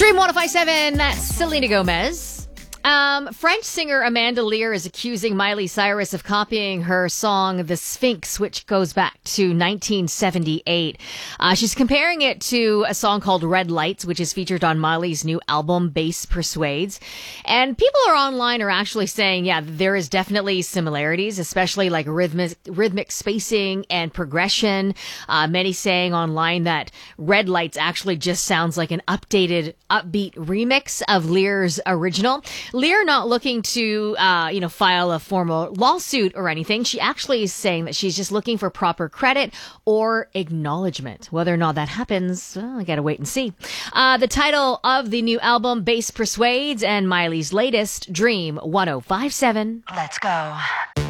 Dream 1057, that's Selena Gomez. French singer Amanda Lear is accusing Miley Cyrus of copying her song The Sphinx, which goes back to 1978. She's comparing it to a song called Red Lights, which is featured on Miley's new album, Bass Persuades. And people online are actually saying, yeah, there is definitely similarities, especially like rhythmic spacing and progression. Many saying online that Red Lights actually just sounds like an updated, upbeat remix of Lear's original. Lear not looking to, file a formal lawsuit or anything. She actually is saying that she's just looking for proper credit or acknowledgement. Whether or not that happens, well, I gotta wait and see. The title of the new album, Bass Persuades, and Miley's latest, Dream 1057. Let's go.